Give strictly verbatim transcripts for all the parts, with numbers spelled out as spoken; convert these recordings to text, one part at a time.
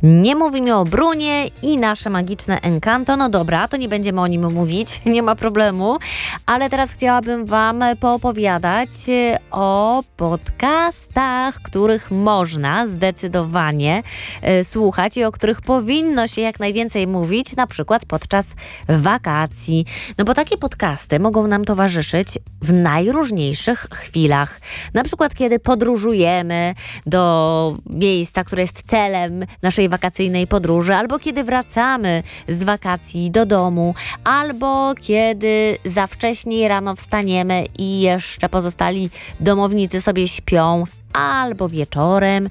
Nie mówimy o Brunie i nasze magiczne Encanto. No dobra, to nie będziemy o nim mówić, nie ma problemu. Ale teraz chciałabym Wam poopowiadać o podcastach, których można zdecydowanie y, słuchać i o których powinno się jak najwięcej mówić, na przykład podczas wakacji. No bo takie podcasty mogą nam towarzyszyć w najróżniejszych chwilach. Na przykład kiedy podróżujemy do miejsca, które jest celem naszej wakacyjnej podróży, albo kiedy wracamy z wakacji do domu, albo kiedy za wcześnie rano wstaniemy i jeszcze pozostali domownicy sobie śpią, albo wieczorem,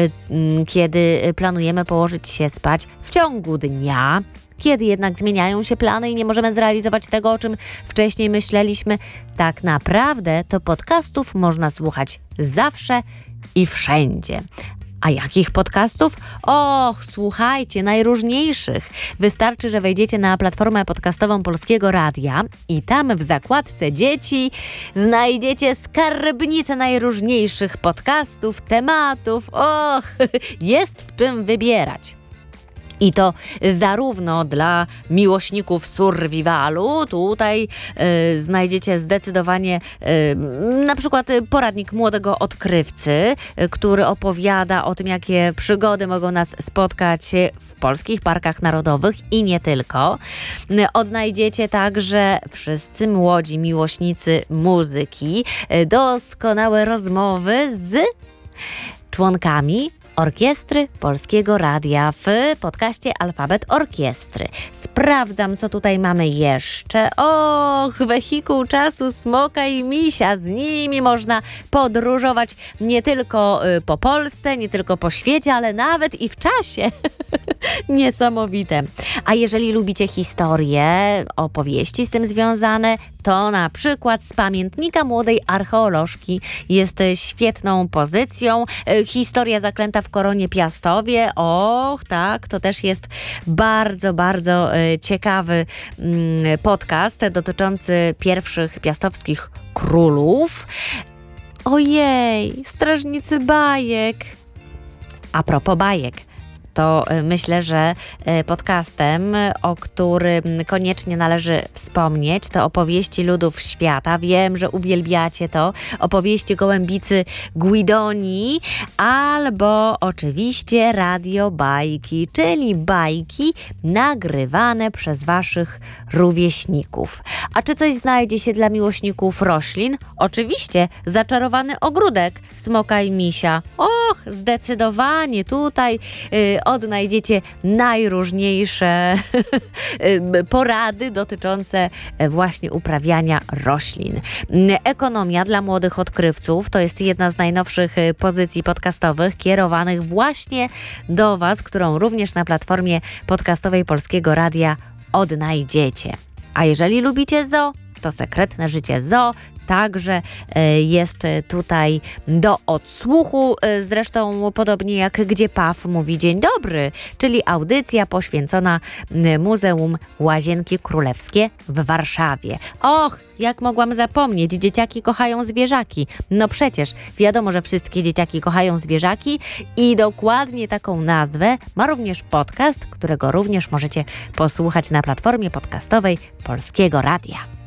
kiedy planujemy położyć się spać w ciągu dnia, kiedy jednak zmieniają się plany i nie możemy zrealizować tego, o czym wcześniej myśleliśmy. Tak naprawdę to podcastów można słuchać zawsze i wszędzie. A jakich podcastów? Och, słuchajcie, najróżniejszych. Wystarczy, że wejdziecie na platformę podcastową Polskiego Radia i tam w zakładce dzieci znajdziecie skarbnicę najróżniejszych podcastów, tematów. Och, jest w czym wybierać. I to zarówno dla miłośników survivalu, tutaj y, znajdziecie zdecydowanie y, na przykład poradnik młodego odkrywcy, y, który opowiada o tym, jakie przygody mogą nas spotkać w polskich parkach narodowych i nie tylko. Y, odnajdziecie także wszyscy młodzi miłośnicy muzyki, y, doskonałe rozmowy z członkami Orkiestry Polskiego Radia w podcaście Alfabet Orkiestry. Sprawdzam, co tutaj mamy jeszcze. Och, wehikuł czasu Smoka i Misia. Z nimi można podróżować nie tylko y, po Polsce, nie tylko po świecie, ale nawet i w czasie. Niesamowite. A jeżeli lubicie historie, opowieści z tym związane, to na przykład z Pamiętnika Młodej Archeolożki jest świetną pozycją. Y, historia zaklęta w Koronie Piastowie. Och, tak, to też jest bardzo, bardzo y, ciekawy y, podcast dotyczący pierwszych piastowskich królów. Ojej, strażnicy bajek. A propos bajek, to myślę, że podcastem, o którym koniecznie należy wspomnieć, to opowieści ludów świata. Wiem, że uwielbiacie to. Opowieści gołębicy Guidoni, albo oczywiście radio bajki, czyli bajki nagrywane przez waszych rówieśników. A czy coś znajdzie się dla miłośników roślin? Oczywiście, Zaczarowany ogródek Smoka i Misia. Och, zdecydowanie tutaj y, odnajdziecie najróżniejsze porady dotyczące właśnie uprawiania roślin. Ekonomia dla młodych odkrywców to jest jedna z najnowszych pozycji podcastowych kierowanych właśnie do Was, którą również na platformie podcastowej Polskiego Radia odnajdziecie. A jeżeli lubicie zoo, to Sekretne życie zoo także jest tutaj do odsłuchu, zresztą podobnie jak Gdzie Paw mówi dzień dobry, czyli audycja poświęcona Muzeum Łazienki Królewskie w Warszawie. Och, jak mogłam zapomnieć, dzieciaki kochają zwierzaki. No przecież wiadomo, że wszystkie dzieciaki kochają zwierzaki i dokładnie taką nazwę ma również podcast, którego również możecie posłuchać na platformie podcastowej Polskiego Radia.